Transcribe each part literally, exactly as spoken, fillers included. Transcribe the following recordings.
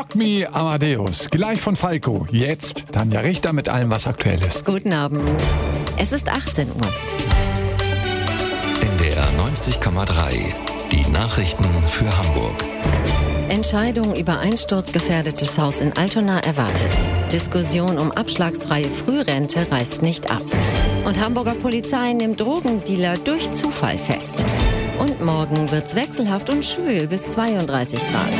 Rock Me Amadeus, gleich von Falco. Jetzt Tanja Richter mit allem, was aktuell ist. Guten Abend. Es ist achtzehn Uhr. N D R neunzig Komma drei. Die Nachrichten für Hamburg. Entscheidung über einsturzgefährdetes Haus in Altona erwartet. Diskussion um abschlagsfreie Frührente reißt nicht ab. Und Hamburger Polizei nimmt Drogendealer durch Zufall fest. Und morgen wird's wechselhaft und schwül bis zweiunddreißig Grad.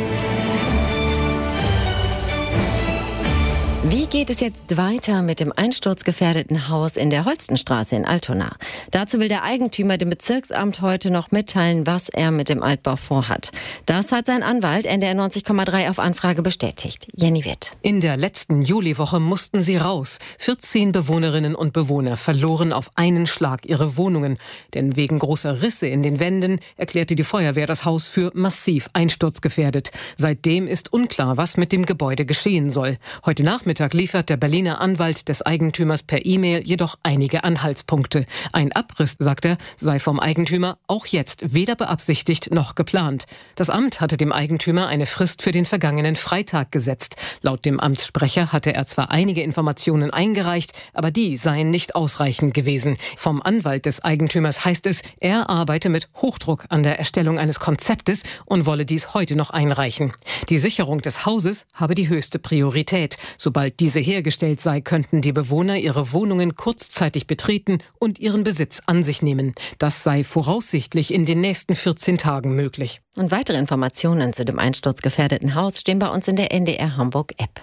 Wie geht es jetzt weiter mit dem einsturzgefährdeten Haus in der Holstenstraße in Altona? Dazu will der Eigentümer dem Bezirksamt heute noch mitteilen, was er mit dem Altbau vorhat. Das hat sein Anwalt N D R neunzig Komma drei auf Anfrage bestätigt. Jenny Witt. In der letzten Juliwoche mussten sie raus. vierzehn Bewohnerinnen und Bewohner verloren auf einen Schlag ihre Wohnungen. Denn wegen großer Risse in den Wänden erklärte die Feuerwehr das Haus für massiv einsturzgefährdet. Seitdem ist unklar, was mit dem Gebäude geschehen soll. Heute Nachmittag liefert der Berliner Anwalt des Eigentümers per E-Mail jedoch einige Anhaltspunkte. Ein Abriss, sagt er, sei vom Eigentümer auch jetzt weder beabsichtigt noch geplant. Das Amt hatte dem Eigentümer eine Frist für den vergangenen Freitag gesetzt. Laut dem Amtssprecher hatte er zwar einige Informationen eingereicht, aber die seien nicht ausreichend gewesen. Vom Anwalt des Eigentümers heißt es, er arbeite mit Hochdruck an der Erstellung eines Konzeptes und wolle dies heute noch einreichen. Die Sicherung des Hauses habe die höchste Priorität. Sobald diese hergestellt sei, könnten die Bewohner ihre Wohnungen kurzzeitig betreten und ihren Besitz an sich nehmen. Das sei voraussichtlich in den nächsten vierzehn Tagen möglich. Und weitere Informationen zu dem einsturzgefährdeten Haus stehen bei uns in der N D R Hamburg App.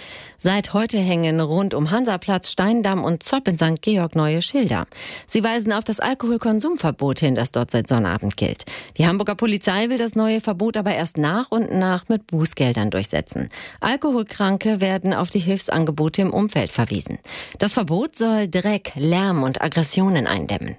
Seit heute hängen rund um Hansaplatz, Steindamm und Zopp in Sankt Georg neue Schilder. Sie weisen auf das Alkoholkonsumverbot hin, das dort seit Sonnabend gilt. Die Hamburger Polizei will das neue Verbot aber erst nach und nach mit Bußgeldern durchsetzen. Alkoholkranke werden auf die Hilfsangebote im Umfeld verwiesen. Das Verbot soll Dreck, Lärm und Aggressionen eindämmen.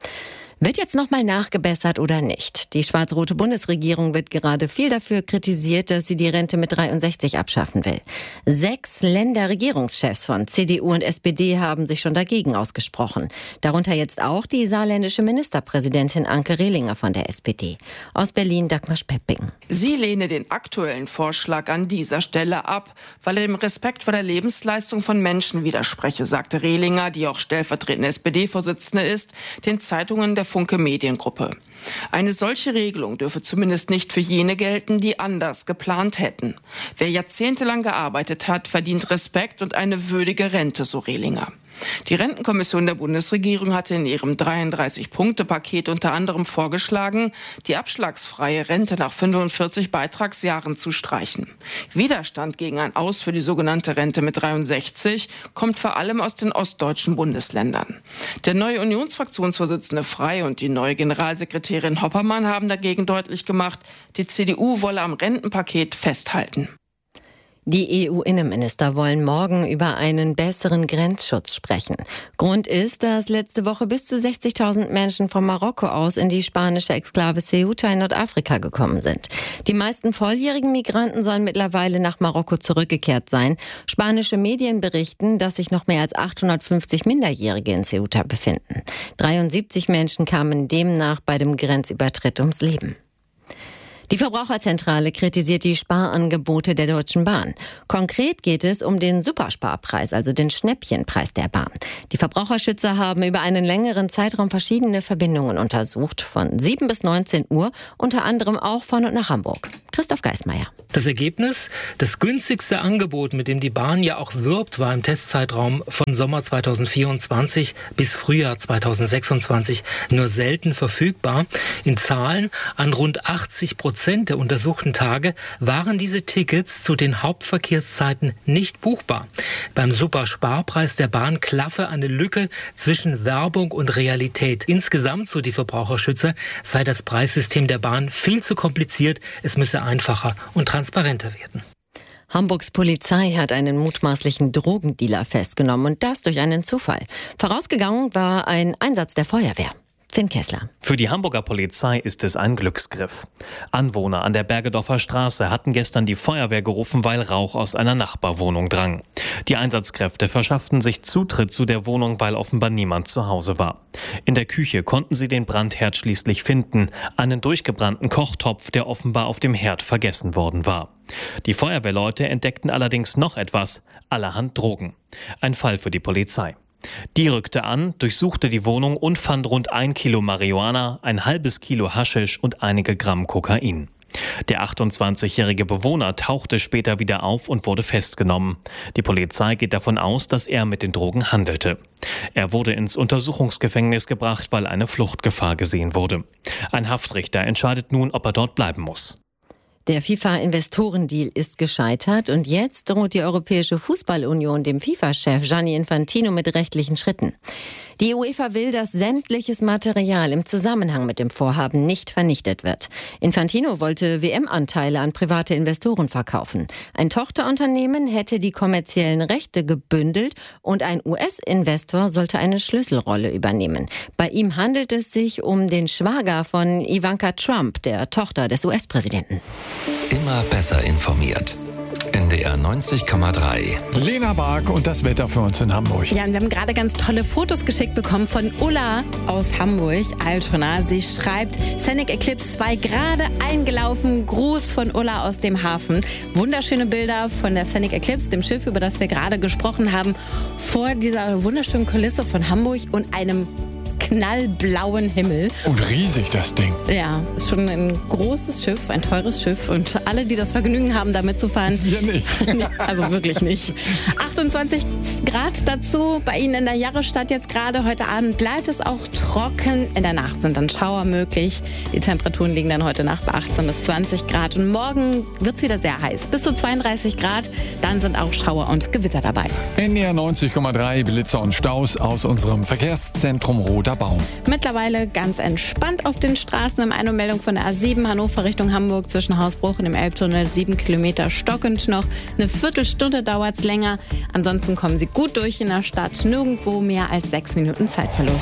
Wird jetzt nochmal nachgebessert oder nicht? Die schwarz-rote Bundesregierung wird gerade viel dafür kritisiert, dass sie die Rente mit dreiundsechzig abschaffen will. Sechs Länderregierungschefs von C D U und S P D haben sich schon dagegen ausgesprochen. Darunter jetzt auch die saarländische Ministerpräsidentin Anke Rehlinger von der S P D. Aus Berlin Dagmar Spepping. Sie lehne den aktuellen Vorschlag an dieser Stelle ab, weil er dem Respekt vor der Lebensleistung von Menschen widerspreche, sagte Rehlinger, die auch stellvertretende S P D-Vorsitzende ist, den Zeitungen der Funke Mediengruppe. Eine solche Regelung dürfe zumindest nicht für jene gelten, die anders geplant hätten. Wer jahrzehntelang gearbeitet hat, verdient Respekt und eine würdige Rente, so Rehlinger. Die Rentenkommission der Bundesregierung hatte in ihrem dreiunddreißig-Punkte-Paket unter anderem vorgeschlagen, die abschlagsfreie Rente nach fünfundvierzig Beitragsjahren zu streichen. Widerstand gegen ein Aus für die sogenannte Rente mit dreiundsechzig kommt vor allem aus den ostdeutschen Bundesländern. Der neue Unionsfraktionsvorsitzende Frey und die neue Generalsekretärin Hoppermann haben dagegen deutlich gemacht, die C D U wolle am Rentenpaket festhalten. Die E U-Innenminister wollen morgen über einen besseren Grenzschutz sprechen. Grund ist, dass letzte Woche bis zu sechzigtausend Menschen von Marokko aus in die spanische Exklave Ceuta in Nordafrika gekommen sind. Die meisten volljährigen Migranten sollen mittlerweile nach Marokko zurückgekehrt sein. Spanische Medien berichten, dass sich noch mehr als achthundertfünfzig Minderjährige in Ceuta befinden. dreiundsiebzig Menschen kamen demnach bei dem Grenzübertritt ums Leben. Die Verbraucherzentrale kritisiert die Sparangebote der Deutschen Bahn. Konkret geht es um den Supersparpreis, also den Schnäppchenpreis der Bahn. Die Verbraucherschützer haben über einen längeren Zeitraum verschiedene Verbindungen untersucht, von sieben bis neunzehn Uhr, unter anderem auch von und nach Hamburg. Christoph Geismeier. Das Ergebnis? Das günstigste Angebot, mit dem die Bahn ja auch wirbt, war im Testzeitraum von Sommer zweitausendvierundzwanzig bis Frühjahr zweitausendsechsundzwanzig nur selten verfügbar. In Zahlen an rund achtzig Prozent der untersuchten Tage waren diese Tickets zu den Hauptverkehrszeiten nicht buchbar. Beim Supersparpreis der Bahn klaffe eine Lücke zwischen Werbung und Realität. Insgesamt, so die Verbraucherschützer, sei das Preissystem der Bahn viel zu kompliziert. Es müsse einfacher und transparenter werden. Hamburgs Polizei hat einen mutmaßlichen Drogendealer festgenommen und das durch einen Zufall. Vorausgegangen war ein Einsatz der Feuerwehr. Finn Kessler. Für die Hamburger Polizei ist es ein Glücksgriff. Anwohner an der Bergedorfer Straße hatten gestern die Feuerwehr gerufen, weil Rauch aus einer Nachbarwohnung drang. Die Einsatzkräfte verschafften sich Zutritt zu der Wohnung, weil offenbar niemand zu Hause war. In der Küche konnten sie den Brandherd schließlich finden, einen durchgebrannten Kochtopf, der offenbar auf dem Herd vergessen worden war. Die Feuerwehrleute entdeckten allerdings noch etwas, allerhand Drogen. Ein Fall für die Polizei. Die rückte an, durchsuchte die Wohnung und fand rund ein Kilo Marihuana, ein halbes Kilo Haschisch und einige Gramm Kokain. Der achtundzwanzigjährige Bewohner tauchte später wieder auf und wurde festgenommen. Die Polizei geht davon aus, dass er mit den Drogen handelte. Er wurde ins Untersuchungsgefängnis gebracht, weil eine Fluchtgefahr gesehen wurde. Ein Haftrichter entscheidet nun, ob er dort bleiben muss. Der FIFA-Investorendeal ist gescheitert und jetzt droht die Europäische Fußballunion dem FIFA-Chef Gianni Infantino mit rechtlichen Schritten. Die UEFA will, dass sämtliches Material im Zusammenhang mit dem Vorhaben nicht vernichtet wird. Infantino wollte W M-Anteile an private Investoren verkaufen. Ein Tochterunternehmen hätte die kommerziellen Rechte gebündelt und ein U S-Investor sollte eine Schlüsselrolle übernehmen. Bei ihm handelt es sich um den Schwager von Ivanka Trump, der Tochter des U S-Präsidenten. Immer besser informiert. N D R neunzig Komma drei. Lena Bark und das Wetter für uns in Hamburg. Ja, und wir haben gerade ganz tolle Fotos geschickt bekommen von Ulla aus Hamburg, Altona. Sie schreibt, Scenic Eclipse zwei gerade eingelaufen. Gruß von Ulla aus dem Hafen. Wunderschöne Bilder von der Scenic Eclipse, dem Schiff, über das wir gerade gesprochen haben, vor dieser wunderschönen Kulisse von Hamburg und einem knallblauen Himmel. Und riesig das Ding. Ja, ist schon ein großes Schiff, ein teures Schiff. Und alle, die das Vergnügen haben, da mitzufahren. Wir nicht. Also wirklich nicht. achtundzwanzig Grad dazu bei Ihnen in der Jahrestadt jetzt gerade. Heute Abend bleibt es auch trocken. In der Nacht sind dann Schauer möglich. Die Temperaturen liegen dann heute Nacht bei achtzehn bis zwanzig Grad. Und morgen wird es wieder sehr heiß. Bis zu zweiunddreißig Grad. Dann sind auch Schauer und Gewitter dabei. N D R neunzig Komma drei, Blitzer und Staus aus unserem Verkehrszentrum Roter Baum. Mittlerweile ganz entspannt auf den Straßen. Im eine Meldung von der A sieben Hannover Richtung Hamburg zwischen Hausbruch und dem Elbtunnel. Sieben Kilometer stockend noch. Eine Viertelstunde dauert es länger. Ansonsten kommen Sie gut durch in der Stadt. Nirgendwo mehr als sechs Minuten Zeitverlust.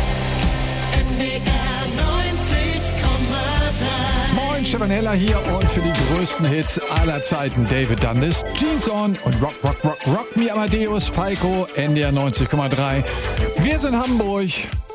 N D R neunzig Komma drei. Moin, Stefan Heller hier und für die größten Hits aller Zeiten David Dundas, Jeans On und Rock, Rock, Rock, Rock Me Amadeus, Falco, N D R neunzig Komma drei. Wir sind Hamburg.